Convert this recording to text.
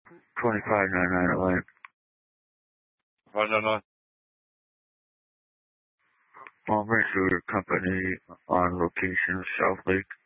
259908. 599. Auburn Sewer Company on location of South Lake.